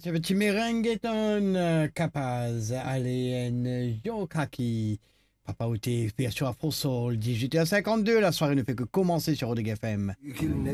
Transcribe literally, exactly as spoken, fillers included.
Ce petit merengueton euh, capaz alien Yokaki. Papa Outé, bien sûr à Fonsol, dix-huit heures cinquante-deux, la soirée ne fait que commencer sur Rodeg F M.